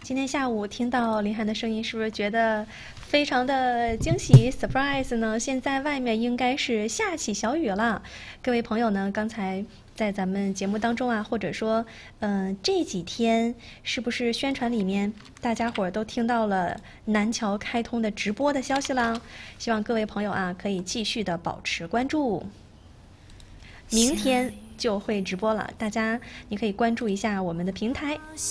今天下午听到林涵的声音，是不是觉得非常的惊喜 surprise 呢？现在外面应该是下起小雨了。各位朋友呢，刚才在咱们节目当中啊，或者说这几天是不是宣传里面大家伙儿都听到了南桥开通的直播的消息啦？希望各位朋友啊可以继续的保持关注。明天就会直播了，大家你可以关注一下我们的平台。